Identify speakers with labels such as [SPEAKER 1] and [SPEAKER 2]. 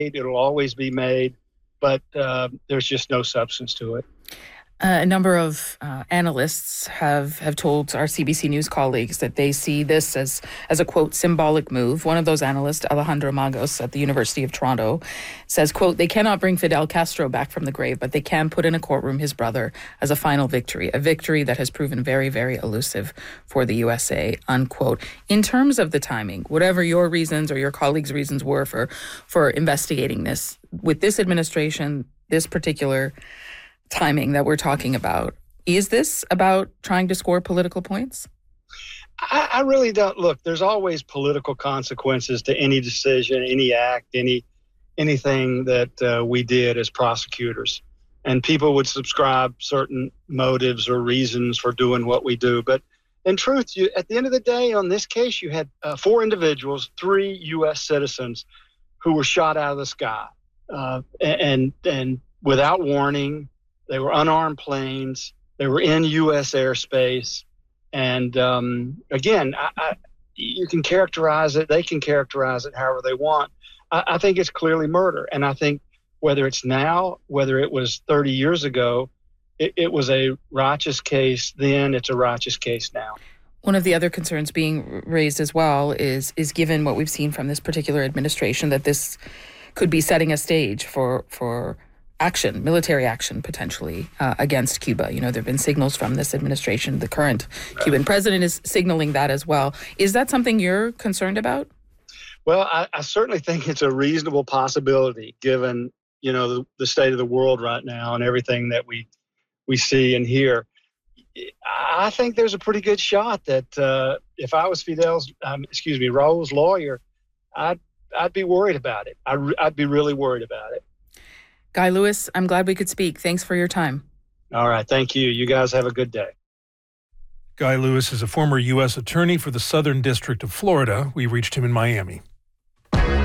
[SPEAKER 1] It'll always be made, but there's just no substance to it.
[SPEAKER 2] A number of analysts have told our CBC News colleagues that they see this as a, quote, symbolic move. One of those analysts, Alejandro Magos at the University of Toronto, says, quote, they cannot bring Fidel Castro back from the grave, but they can put in a courtroom his brother as a final victory, a victory that has proven very, very elusive for the USA, unquote. In terms of the timing, whatever your reasons or your colleagues' reasons were for investigating this, with this administration, this particular timing that we're talking about, is this about trying to score political points?
[SPEAKER 1] I really don't. Look, there's always political consequences to any decision, any act, anything that we did as prosecutors. And people would subscribe certain motives or reasons for doing what we do. But in truth, at the end of the day, on this case, you had 4 individuals, 3 U.S. citizens who were shot out of the sky and without warning. They were unarmed planes. They were in U.S. airspace. And again, you can characterize it. They can characterize it however they want. I think it's clearly murder. And I think whether it's now, whether it was 30 years ago, it was a righteous case then. It's a righteous case now.
[SPEAKER 2] One of the other concerns being raised as well is given what we've seen from this particular administration, that this could be setting a stage for action, military action, potentially, against Cuba. You know, there have been signals from this administration. The current Cuban president is signaling that as well. Is that something you're concerned about?
[SPEAKER 1] Well, I certainly think it's a reasonable possibility, given, you know, the state of the world right now and everything that we see and hear. I think there's a pretty good shot that if I was Raul's lawyer, I'd be worried about it. I'd be really worried about it.
[SPEAKER 2] Guy Lewis, I'm glad we could speak. Thanks for your time.
[SPEAKER 1] All right. Thank you. You guys have a good day.
[SPEAKER 3] Guy Lewis is a former U.S. attorney for the Southern District of Florida. We reached him in Miami.